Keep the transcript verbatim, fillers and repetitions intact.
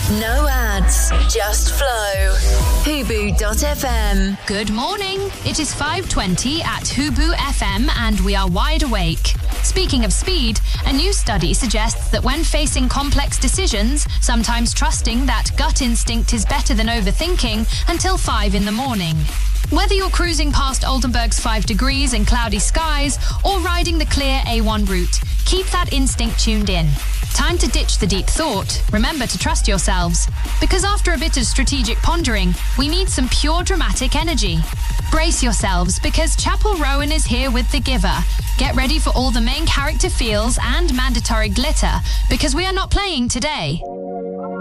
No ads, just flow. Hubu dot f m. Good morning. It is five twenty at Hubu F M and we are wide awake. Speaking of speed, a new study suggests that when facing complex decisions, sometimes trusting that gut instinct is better than overthinking until five in the morning. Whether you're cruising past Oldenburg's five degrees and cloudy skies or riding the clear A one route, keep that instinct tuned in. Time to ditch the deep thought. Remember to trust yourselves. Because after a bit of strategic pondering, we need some pure dramatic energy. Brace yourselves because Chapel Rowan is here with The Giver. Get ready for all the main character feels and mandatory glitter because we are not playing today.